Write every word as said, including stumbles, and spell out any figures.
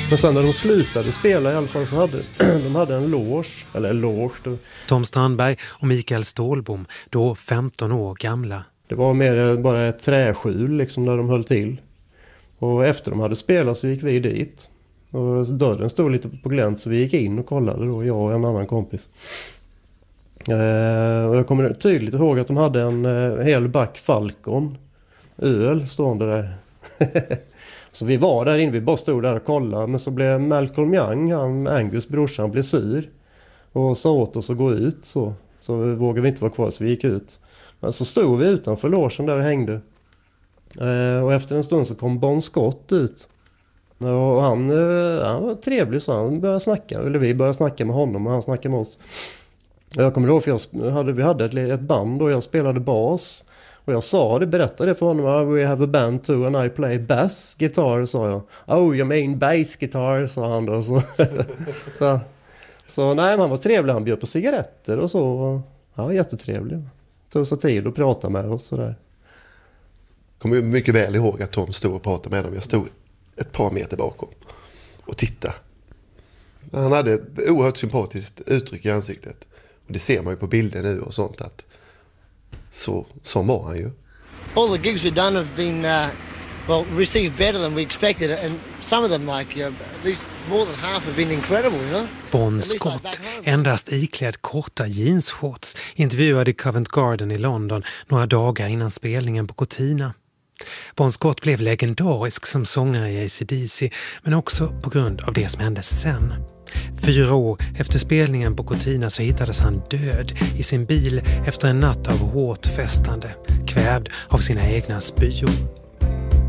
Men sen när de slutade spela i alla fall så hade de hade en loge, eller en loge. Då. Tom Strandberg och Mikael Stålbom, då femton år gamla. Det var mer bara ett träskjul liksom där de höll till. Och efter de hade spelat så gick vi dit. Och dörren stod lite på glänt så vi gick in och kollade då, jag och en annan kompis. Eh, och jag kommer tydligt ihåg att de hade en eh, hel back Falcon. Öl stående där. Så vi var där inne, vi bara stod där och kollade. Men så blev Malcolm Young, han, Angus brorsan, blev sur. Och sa åt oss att gå ut så. Så vågade vi inte vara kvar så vi gick ut. Men så stod vi utanför logen där och hängde. Eh, och efter en stund så kom Bon Scott ut. Och han, eh, han var trevlig så han började snacka. Eller vi började snacka med honom och han snackade med oss. Jag kommer ihåg för jag hade, vi hade ett, ett band och jag spelade bas. Och jag sa det, berättade det för honom. We have a band too and I play bass guitar, sa jag. Oh, you mean bass guitar, sa han då. Så, så, så nej, han var trevlig. Han bjöd på cigaretter och så. Ja, jättetrevlig. Tog så tid att prata med oss sådär. Jag kommer mycket väl ihåg att Tom stod och pratade med dem. Jag stod ett par meter bakom och tittade. Han hade ett oerhört sympatiskt uttryck i ansiktet. Och det ser man ju på bilder nu och sånt att så, så var han ju. All the gigs we've done have been uh, well received better than we expected and some of them like uh, at least more than half have been incredible, you know. Bon Scott, endast iklädd korta jeansshorts, intervjuade i Covent Garden i London några dagar innan spelningen på Cortina. Bon Scott blev legendarisk som sångare i A C D C, men också på grund av det som hände sen. Fyra år efter spelningen på Cortina så hittades han död i sin bil efter en natt av hårt festande, kvävd av sina egna spyor.